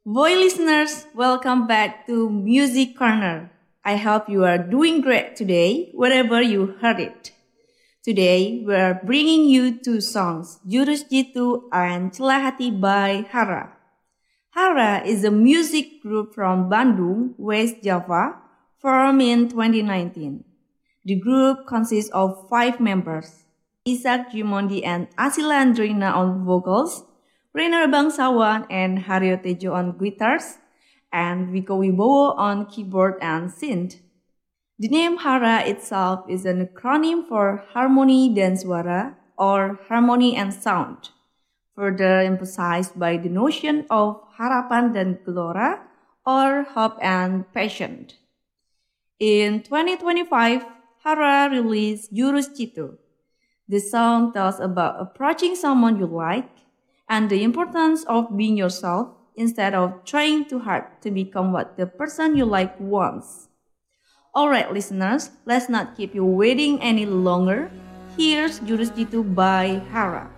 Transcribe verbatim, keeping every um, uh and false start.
Boy listeners, welcome back to Music Corner. I hope you are doing great today, wherever you heard it. Today, we are bringing you two songs, Jurus Jitu and Celah Hati by Hara. Hara is a music group from Bandung, West Java, formed in twenty nineteen. The group consists of five members, Ishak Jumondi and Asila Andrina on vocals, Reiner Bangsawan and Haryo Tejo on guitars, and Viko Wibowo on keyboard and synth. The name Hara itself is an acronym for Harmony dan Suara, or Harmony and Sound, further emphasized by the notion of harapan dan gelora, or hope and passion. In twenty twenty-five, Hara released Jurus Jitu. The song tells about approaching someone you like and the importance of being yourself instead of trying too hard to become what the person you like wants. Alright listeners, let's not keep you waiting any longer. Here's Jurus Jitu by Hara.